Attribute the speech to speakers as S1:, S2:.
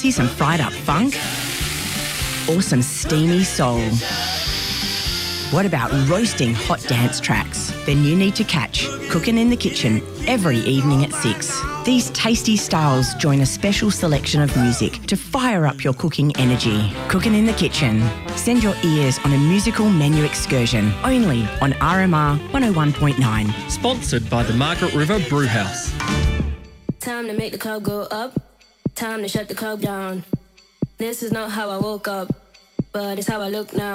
S1: Fancy some fried up funk? Or some steamy soul? What about roasting hot dance tracks? Then you need to catch Cooking in the Kitchen every evening at 6. These tasty styles join a special selection of music to fire up your cooking energy. Cooking in the Kitchen. Send your ears on a musical menu excursion only on RMR 101.9.
S2: Sponsored by the Margaret River Brewhouse.
S3: Time to make the club go up. Time to shut the club down. This is not how I woke up, but it's how I look now.